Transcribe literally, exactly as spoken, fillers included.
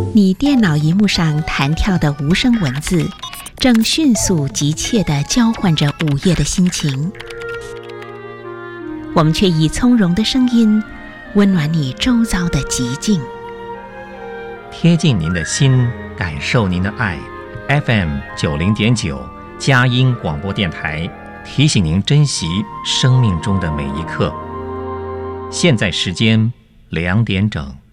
你电脑荧幕上弹跳的无声文字，正迅速急切地交换着午夜的心情。我们却以从容的声音，温暖你周遭的寂静， 贴近您的心，感受您的爱。F M 九零点九佳音广播电台提醒您珍惜生命中的每一刻。现在时间两点整。